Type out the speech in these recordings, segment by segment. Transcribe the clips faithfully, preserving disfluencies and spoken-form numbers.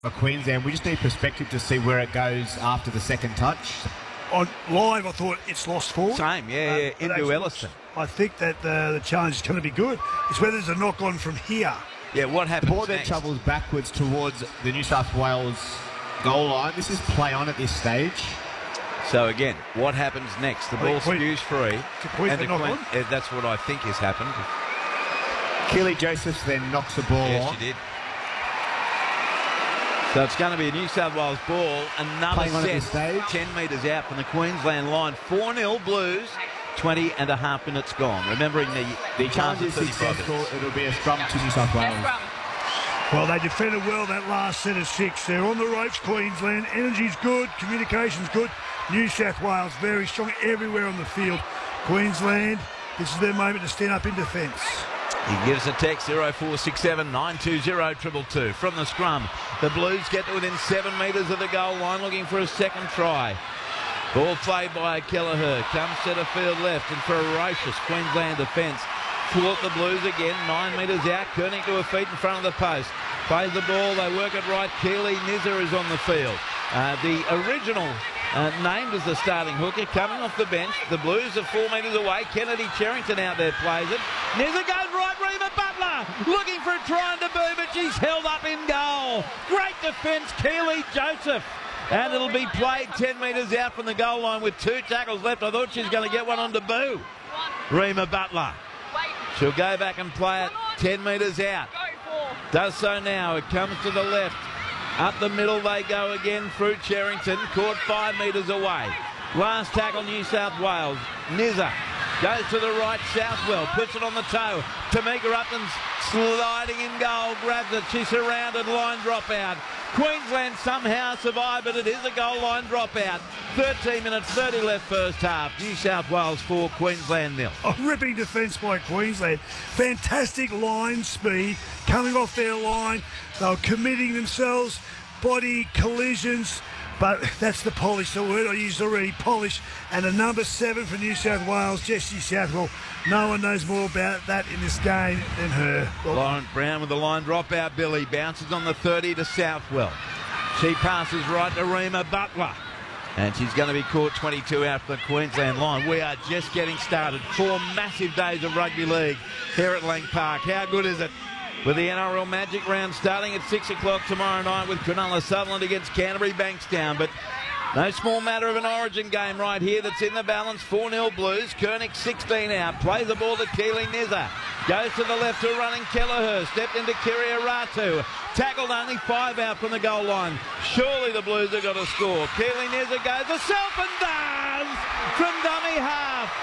For Queensland, we just need perspective to see where it goes after the second touch. On live, I thought it's lost forward. Same, yeah, yeah, Um, into Elliston. I think that uh, the challenge is going to be good. It's whether there's a knock on from here. Yeah, what happens Ball then next? travels backwards towards the New South Wales goal line. This is play on at this stage. So again, what happens next? The I ball think Queen- spews free. to Queensland the knock Queen- on? eh, that's what I think has happened. Keely Josephs then knocks the ball Yes, on. she did. So it's going to be a New South Wales ball. Another Playing on at this set, stage. ten metres out from the Queensland line. four nil Blues, twenty and a half minutes gone. Remembering the, The challenge is thirty-five successful. minutes. It'll be a scrum to New South Wales. Well, they defended well that last set of six. They're on the ropes, Queensland. Energy's good, communication's good. New South Wales very strong everywhere on the field. Queensland, this is their moment to stand up in defence. He gives a text zero four six seven nine two zero two two. From the scrum, the Blues get to within seven metres of the goal line, looking for a second try. Ball played by Kelleher, comes centre field left, and ferocious Queensland defence. Thwart the Blues again, nine metres out, Koenig to her feet in front of the post. Plays the ball, they work it right. Keely Nizza is on the field. Uh, the original uh, named as the starting hooker, coming off the bench. The Blues are four metres away. Kennedy Cherrington out there plays it. Nizza goes right, Reba Butler looking for a try and debut, but she's held up in goal. Great defence, Keely Joseph. And it'll be played ten metres out from the goal line with two tackles left. I thought she was going to get one on debut. Reba Butler. She'll go back and play it ten metres out. Does so now. It comes to the left. Up the middle they go again through Cherrington. Caught five metres away. Last tackle New South Wales. Nizza goes to the right. Southwell puts it on the toe. Tamika Upton's sliding in goal. Grabs it. She's surrounded. Line dropout. Queensland somehow survived, but it is a goal line dropout. thirteen minutes, thirty left first half. New South Wales four, Queensland nil. A ripping defence by Queensland. Fantastic line speed coming off their line. They were committing themselves, body collisions, but that's the polish, the word I used already, polish. And a number seven for New South Wales, Jessie Southwell. No one knows more about that in this game than her. Lauren Brown with the line dropout. Billy bounces on the thirty to Southwell. She passes right to Rima Butler. And she's going to be caught twenty-two out for the Queensland line. We are just getting started. Four massive days of rugby league here at Lang Park. How good is it? With the N R L Magic Round starting at six o'clock tomorrow night with Cronulla Sutherland against Canterbury Bankstown. But no small matter of an origin game right here that's in the balance. four nil Blues. Koenig sixteen out. Plays the ball to Keely Nizza. Goes to the left to running Kelleher. Stepped into Kiria Ratu. Tackled only five out from the goal line. Surely the Blues have got a score. Keely Nizza goes herself and does from dummy half.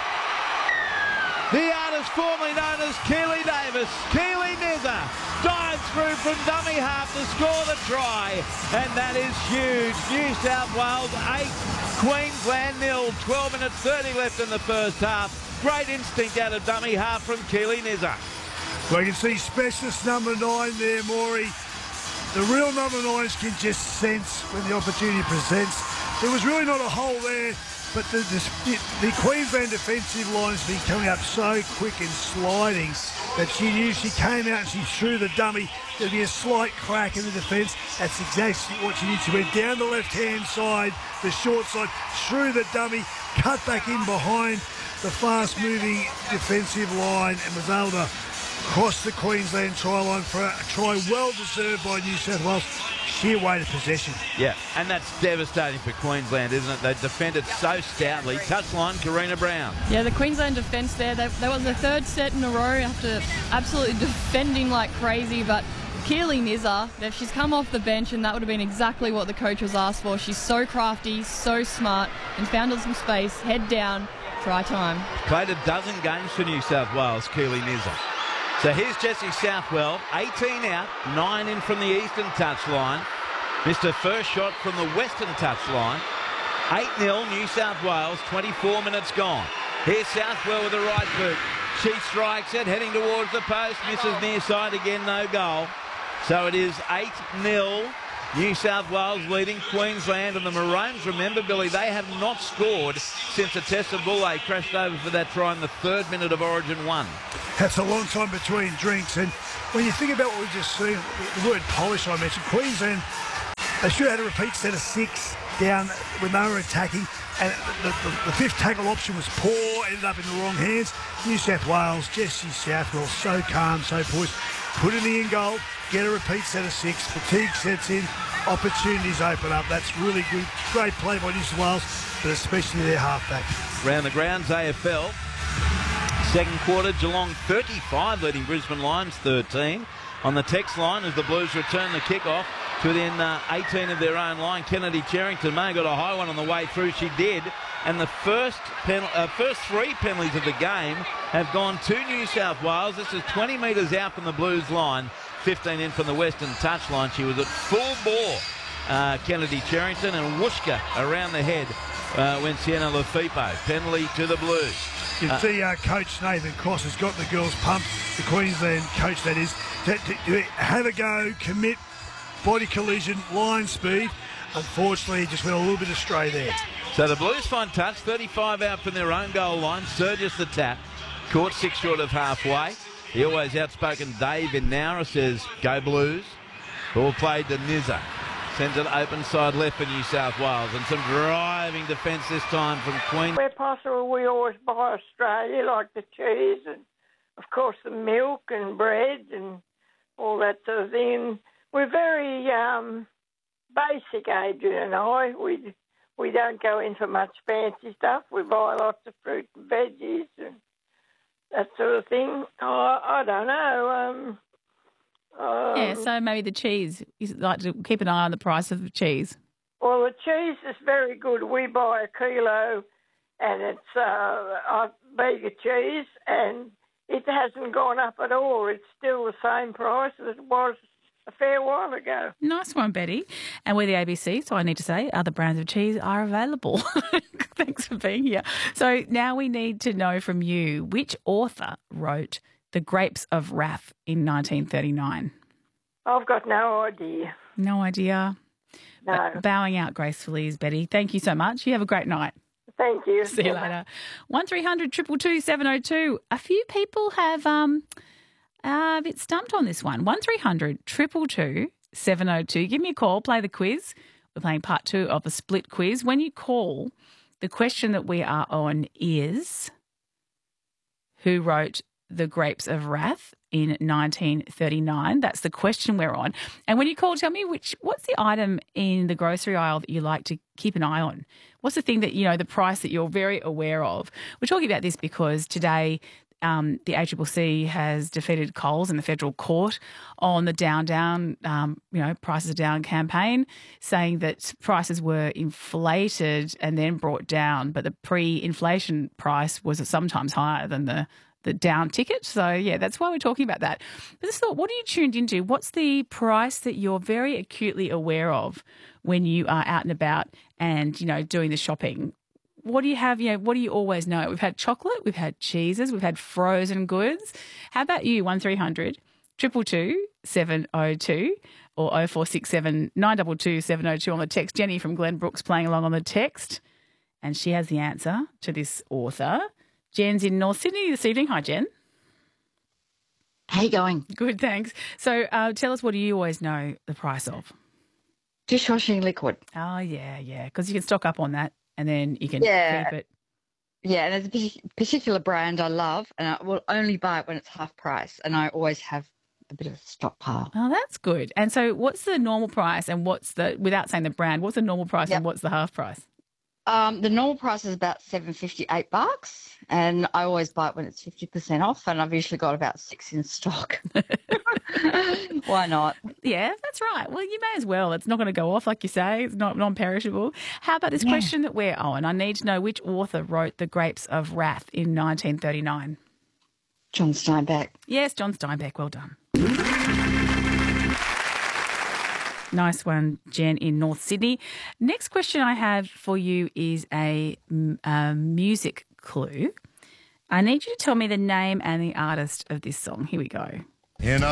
The artist formerly known as Keely Davis. Keely Nizza dives through from dummy half to score the try. And that is huge. New South Wales eight, Queensland nil. twelve minutes thirty left in the first half. Great instinct out of dummy half from Keely Nizza. Well, you can see specialist number nine there, Maury. The real number nines can just sense when the opportunity presents. There was really not a hole there, but the, the, the Queensland defensive line has been coming up so quick and sliding that she knew she came out and she threw the dummy. There'd be a slight crack in the defence. That's exactly what she did. She went down the left-hand side, the short side, threw the dummy, cut back in behind the fast-moving defensive line and was able to cross the Queensland try line for a try well deserved by New South Wales. Sheer weight of possession. Yeah, and that's devastating for Queensland, isn't it? They defended so stoutly. Touchline, Karina Brown. Yeah, the Queensland defence there, that, that was the third set in a row after absolutely defending like crazy, but Keely Nizza, if she's come off the bench, and that would have been exactly what the coach was asked for. She's so crafty, so smart, and found her some space, head down, try time. Played a dozen games for New South Wales, Keely Nizza. So here's Jessie Southwell, eighteen out, nine in from the eastern touchline. Missed her first shot from the western touchline. eight nil New South Wales, twenty-four minutes gone. Here's Southwell with the right boot. She strikes it, heading towards the post, misses near side again, no goal. So it is eight nil. New South Wales leading Queensland, and the Maroons, remember, Billy, they have not scored since a test of Bulle crashed over for that try in the third minute of Origin one. That's a long time between drinks, and when you think about what we just seen, the word polish I mentioned, Queensland They should have had a repeat set of six down when they were attacking, and the, the, the fifth tackle option was poor, ended up in the wrong hands. New South Wales, Jesse Southwell, so calm, so poised. Put in the in goal, get a repeat set of six, fatigue sets in, opportunities open up. That's really good. Great play by New South Wales, but especially their halfback. Round the grounds, A F L. Second quarter, Geelong thirty-five, leading Brisbane Lions thirteen. On the text line, as the Blues return the kickoff to within uh, eighteen of their own line, Kennedy Cherrington may have got a high one on the way through. She did. And the first pen, uh, first three penalties of the game have gone to New South Wales. This is twenty metres out from the Blues line, fifteen in from the western touchline. She was at full bore, uh, Kennedy Cherrington, and whooshka around the head uh, went Sienna Lafipo. Penalty to the Blues. You can see uh, Coach Nathan Cross has got the girls pumped, the Queensland coach that is, to, to, to have a go, commit, body collision, line speed. Unfortunately, just went a little bit astray there. So the Blues find touch, thirty-five out from their own goal line. Sturgis the tap, caught six short of halfway. The always outspoken Dave in Nowra says, go Blues. Ball played to Nizza. Sends it open side left for New South Wales. And some driving defence this time from Queen. Where possible, we always buy Australia, like the cheese and, of course, the milk and bread and all that sort of thing. And we're very um, basic, Adrian and I. We, we don't go in for much fancy stuff. We buy lots of fruit and veggies and that sort of thing. Oh, I don't know. Um, um, yeah, so maybe the cheese. You like to keep an eye on the price of the cheese. Well, the cheese is very good. We buy a kilo and it's uh, a bigger cheese and it hasn't gone up at all. It's still the same price as it was a fair while ago. Nice one, Betty. And we're the A B C, so I need to say other brands of cheese are available. Thanks for being here. So now we need to know from you, which author wrote The Grapes of Wrath in nineteen thirty-nine? I've got no idea. No idea? No. B- bowing out gracefully is Betty. Thank you so much. You have a great night. Thank you. See you later. one three hundred two two two seven oh two. A few people have um, uh, a bit stumped on this one. one three hundred two two two seven oh two. Give me a call. Play the quiz. We're playing part two of the split quiz. When you call, the question that we are on is, who wrote The Grapes of Wrath in nineteen thirty-nine? That's the question we're on. And when you call, tell me which what's the item in the grocery aisle that you like to keep an eye on? What's the thing that, you know, the price that you're very aware of? We're talking about this because today um, the A C C C has defeated Coles in the federal court on the Down Down, um, you know, Prices Are Down campaign, saying that prices were inflated and then brought down, but the pre-inflation price was sometimes higher than the the down ticket. So, yeah, that's why we're talking about that. But just thought, what are you tuned into? What's the price that you're very acutely aware of when you are out and about and, you know, doing the shopping? What do you have, you know, what do you always know? We've had chocolate, we've had cheeses, we've had frozen goods. How about you? one three hundred two two two seven oh two or oh four six seven nine two two seven oh two on the text. Jenny from Glenbrook's playing along on the text, and she has the answer to this author. Jen's in North Sydney this evening. Hi, Jen. How you going? Good, thanks. So uh, tell us, what do you always know the price of? Dishwashing liquid. Oh, yeah, yeah, because you can stock up on that and then you can Yeah. keep it. Yeah, and there's a partic- particular brand I love, and I will only buy it when it's half price, and I always have a bit of a stockpile. Oh, that's good. And so what's the normal price and what's the, without saying the brand, what's the normal price Yep. and what's the half price? Um, the normal price is about seven fifty, eight bucks, and I always buy it when it's fifty percent off, and I've usually got about six in stock. Why not? Yeah, that's right. Well, you may as well. It's not going to go off, like you say. It's not non-perishable. How about this Yeah. question that we're on? I need to know which author wrote The Grapes of Wrath in nineteen thirty-nine. John Steinbeck. Yes, John Steinbeck. Well done. Nice one, Jen in North Sydney. Next question I have for you is a, a music clue. I need you to tell me the name and the artist of this song. Here we go. In